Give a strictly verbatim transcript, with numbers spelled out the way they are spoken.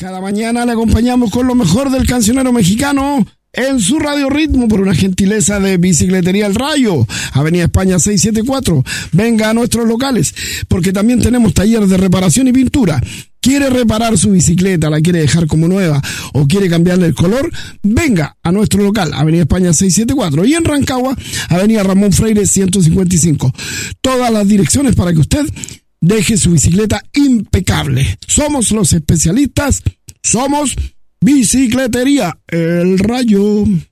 Cada mañana le acompañamos con lo mejor del cancionero mexicano en su radio ritmo por una gentileza de Bicicletería El Rayo, Avenida España seiscientos setenta y cuatro. Venga a nuestros locales, porque también tenemos taller de reparación y pintura. ¿Quiere reparar su bicicleta, la quiere dejar como nueva o quiere cambiarle el color? Venga a nuestro local, Avenida España seiscientos setenta y cuatro, y en Rancagua, Avenida Ramón Freire ciento cincuenta y cinco. Todas las direcciones para que usted deje su bicicleta impecable. Somos los especialistas, somos Bicicletería El Rayo.